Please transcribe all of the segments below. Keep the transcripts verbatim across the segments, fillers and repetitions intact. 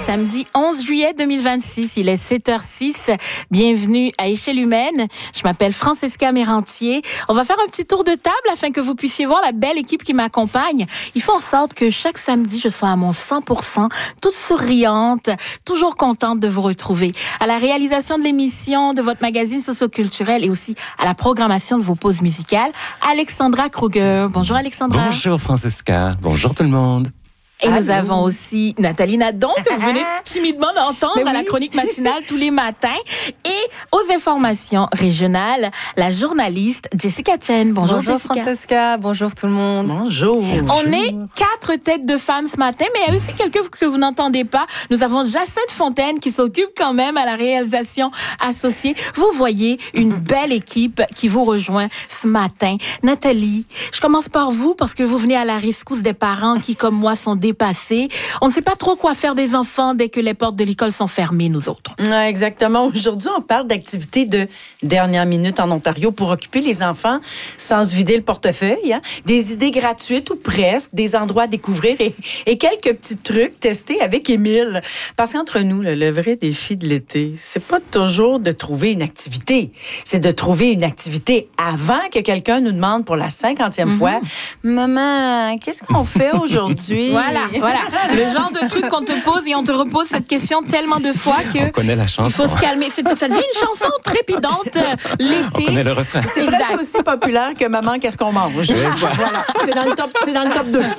Samedi onze juillet deux mille vingt-six, il est sept heures six. Bienvenue à Échelle Humaine. Je m'appelle Francesca Mérantier. On va faire un petit tour de table afin que vous puissiez voir la belle équipe qui m'accompagne. Il faut en sorte que chaque samedi, je sois à mon cent pour cent, toute souriante, toujours contente de vous retrouver. À la réalisation de l'émission, de votre magazine socioculturel et aussi à la programmation de vos pauses musicales, Alexandra Kruger. Bonjour Alexandra. Bonjour Francesca. Bonjour tout le monde. Et Allô. Nous avons aussi Nathalie Nadon, que vous venez timidement d'entendre oui. à la chronique matinale tous les matins. Et aux informations régionales, la journaliste Jessica Chen. Bonjour, Bonjour Jessica. Francesca, bonjour tout le monde. Bonjour. On est quatre têtes de femmes ce matin, mais il y a aussi quelqu'un que vous n'entendez pas. Nous avons Jacinthe Fontaine qui s'occupe quand même à la réalisation associée. Vous voyez une belle équipe qui vous rejoint ce matin. Nathalie, je commence par vous parce que vous venez à la rescousse des parents qui, comme moi, sont dépassés. On ne sait pas trop quoi faire des enfants dès que les portes de l'école sont fermées, nous autres. Ouais, exactement. Aujourd'hui, on parle d'activités de dernière minute en Ontario pour occuper les enfants sans se vider le portefeuille. Hein? Des idées gratuites ou presque, des endroits à découvrir et, et quelques petits trucs testés avec Émile. Parce qu'entre nous, le, le vrai défi de l'été, c'est pas toujours de trouver une activité. C'est de trouver une activité avant que quelqu'un nous demande pour la cinquantième mm-hmm. fois « Maman, qu'est-ce qu'on fait aujourd'hui? » Voilà, voilà. Le genre de truc qu'on te pose et on te repose cette question tellement de fois que... On connaît la chanson. Il faut se calmer. C'est, ça devient une chanson trépidante l'été. On connaît le refrain. C'est exact. Presque aussi populaire que Maman, qu'est-ce qu'on mange? Voilà. C'est dans le top, c'est dans le top deux.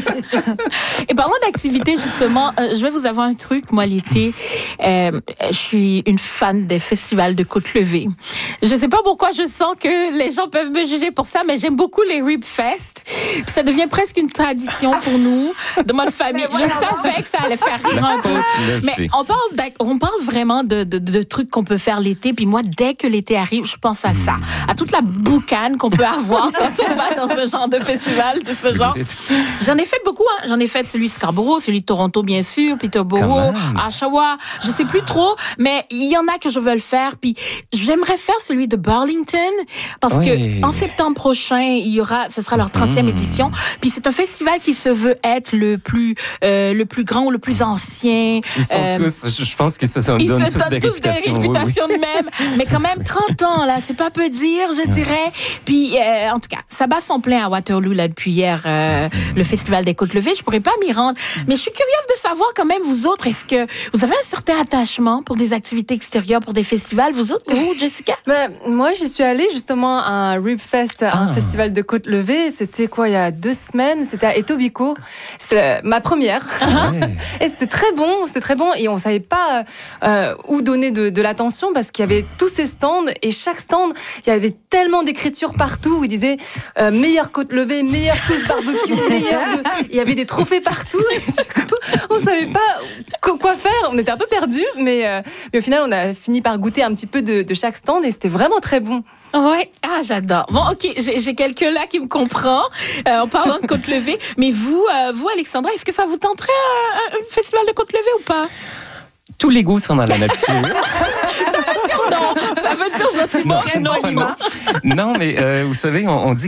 Et parlant d'activité, justement, euh, je vais vous avoir un truc. Moi, l'été, euh, je suis une fan des festivals de Côte-Levée. Je sais pas pourquoi je sens que les gens peuvent me juger pour ça, mais j'aime beaucoup les Rib Fest. Puis ça devient presque une tradition pour nous, de notre famille. Je savais que ça allait faire rire un peu. Mais on parle, on parle vraiment de, de, de trucs qu'on peut faire l'été. Puis moi, dès que l'été arrive, je pense à ça. À toute la boucane qu'on peut avoir quand on va dans ce genre de festival, de ce genre. J'en ai fait beaucoup. Hein. J'en ai fait celui de Scarborough, celui de Toronto, bien sûr, Peterborough, Oshawa. Je sais plus trop, mais il y en a que je veux le faire. Puis j'aimerais faire celui de Burlington parce oui. que en septembre prochain, il y aura, ce sera leur trentième mmh. édition. Puis c'est un festival qui se veut être le plus, euh, le plus grand ou le plus ancien. Ils sont euh, tous, je pense qu'ils se donnent ils tous, se donnent des tous des réputations oui, oui. de même. Mais quand même, trente ans, là, c'est pas peu dire, je dirais. Puis, euh, en tout cas, ça bat son plein à Waterloo, là, depuis hier, euh, mmh. le Festival des Côtes-Levées. Je pourrais pas m'y rendre. Mais je suis curieuse de savoir quand même, vous autres, est-ce que vous avez un certain attachement pour des activités extérieures, pour des festivals? Vous autres, vous, Jessica? Ben, moi, j'y suis allée justement à un Rib Fest, ah. un festival de Côte-Levée. C'était quoi, il y a deux semaines? C'était à Etobicoke. C'était ma première. Ah ouais. Et c'était très bon, c'était très bon. Et on savait pas euh, où donner de, de l'attention parce qu'il y avait tous ces stands et chaque stand, il y avait tellement d'écritures partout où ils disaient euh, meilleur côte levée, meilleur sauce barbecue, meilleur de... Il y avait des trophées partout. Et du coup, on savait pas quoi faire. On était un peu perdus, mais, euh, mais au final, on a fini par goûter un petit peu de, de chaque stand et c'était vraiment très bon. Ouais, ah j'adore. Bon, ok, j'ai, j'ai quelqu'un là qui me comprend euh, en parlant de Côte-Levée. Mais vous, euh, vous Alexandra, est-ce que ça vous tenterait un, un festival de Côte-Levée ou pas? Tous les goûts sont dans la nature. Ça veut dire non. Ça veut dire gentiment non, non. non. non, mais euh, vous savez, on, on dit